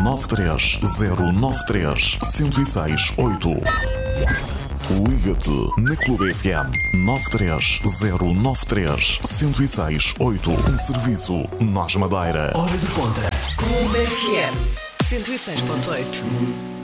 93093 1068. Liga-te na Clube FM 93093 1068. Um serviço Nós Madeira. Hora de conta. Clube FM 106.8.